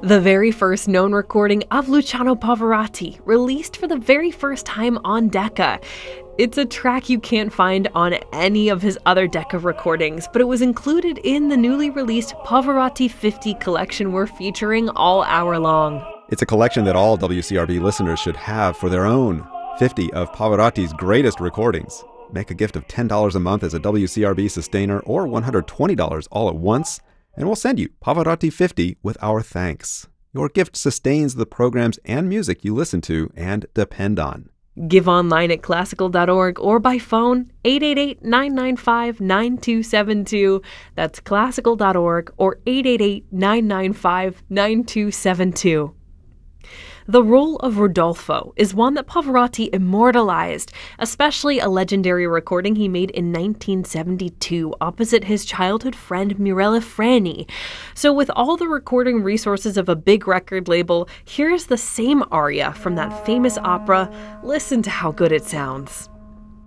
The very first known recording of Luciano Pavarotti, released for the very first time on Decca. It's a track you can't find on any of his other Decca recordings, but it was included in the newly released Pavarotti 50 collection we're featuring all hour long. It's a collection that all WCRB listeners should have for their own. 50 of Pavarotti's greatest recordings. Make a gift of $10 a month as a WCRB sustainer or $120 all at once, and we'll send you Pavarotti 50 with our thanks. Your gift sustains the programs and music you listen to and depend on. Give online at classical.org or by phone 888-995-9272. That's classical.org or 888-995-9272. The role of Rodolfo is one that Pavarotti immortalized, especially a legendary recording he made in 1972 opposite his childhood friend Mirella Freni. So with all the recording resources of a big record label, here's the same aria from that famous opera. Listen to how good it sounds.